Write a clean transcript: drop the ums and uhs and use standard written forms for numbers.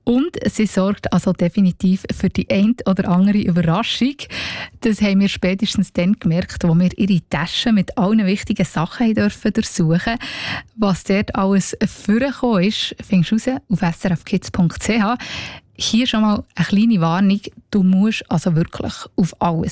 Und sie sorgt also definitiv für die ein oder andere Überraschung. Das haben wir spätestens dann gemerkt, als wir ihre Taschen mit allen wichtigen Sachen durften durchsuchen. Was dort alles vorgekommen ist, findest du raus auf srfkids.ch. Hier schon mal eine kleine Warnung. Du musst also wirklich auf alles